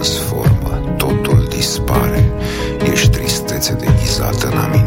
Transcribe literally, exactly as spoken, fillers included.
transformă, totul dispare. Ești tristețe deghizată în amintire.